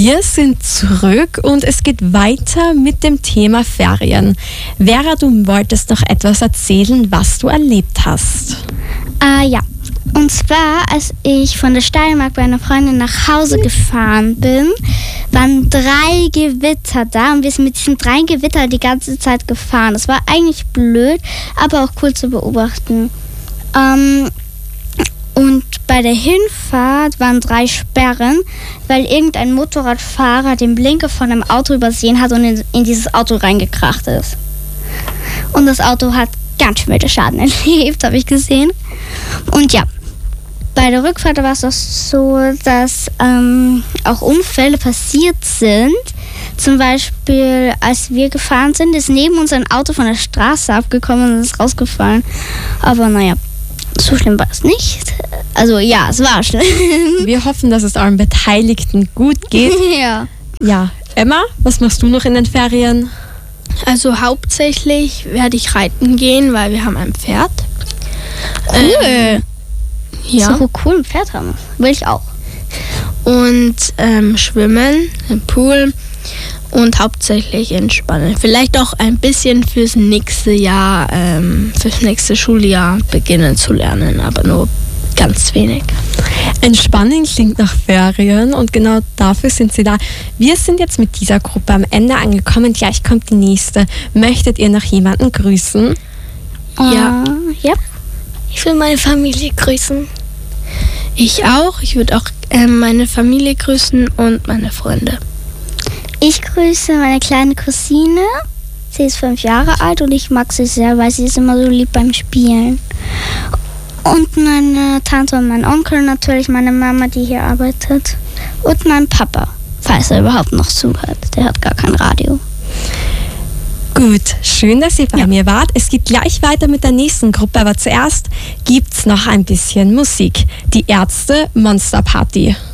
Wir sind zurück und es geht weiter mit dem Thema Ferien. Vera, du wolltest noch etwas erzählen, was du erlebt hast. Ja. Und zwar, als ich von der Steiermark bei einer Freundin nach Hause gefahren bin, waren 3 Gewitter da und wir sind mit diesen 3 Gewitter die ganze Zeit gefahren. Das war eigentlich blöd, aber auch cool zu beobachten. Und bei der Hinfahrt waren 3 Sperren, weil irgendein Motorradfahrer den Blinker von einem Auto übersehen hat und in dieses Auto reingekracht ist. Und das Auto hat ganz schön viel Schaden erlebt, habe ich gesehen. Und ja, bei der Rückfahrt war es auch so, dass auch Unfälle passiert sind. Zum Beispiel, als wir gefahren sind, ist neben uns ein Auto von der Straße abgekommen und ist rausgefallen. Aber naja, so schlimm war es nicht. Also ja, es war schlimm. Wir hoffen, dass es allen Beteiligten gut geht. Ja. Ja, Emma, was machst du noch in den Ferien? Also hauptsächlich werde ich reiten gehen, weil wir haben ein Pferd. Cool. Ja. So cool ein Pferd haben. Will ich auch. Und schwimmen im Pool und hauptsächlich entspannen. Vielleicht auch ein bisschen fürs nächste Jahr, fürs nächste Schuljahr beginnen zu lernen, aber nur ganz wenig. Entspannen klingt nach Ferien und genau dafür sind sie da. Wir sind jetzt mit dieser Gruppe am Ende angekommen. Gleich kommt die nächste. Möchtet ihr noch jemanden grüßen? Ja. Ja. Ich will meine Familie grüßen. Ich auch. Ich würde auch meine Familie grüßen und meine Freunde. Ich grüße meine kleine Cousine. Sie ist 5 Jahre alt und ich mag sie sehr, weil sie ist immer so lieb beim Spielen. Und meine Tante und mein Onkel natürlich, meine Mama, die hier arbeitet. Und mein Papa, falls er überhaupt noch zuhört. Der hat gar kein Radio. Gut, schön, dass ihr bei mir wart. Es geht gleich weiter mit der nächsten Gruppe, aber zuerst gibt's noch ein bisschen Musik. Die Ärzte Monster Party.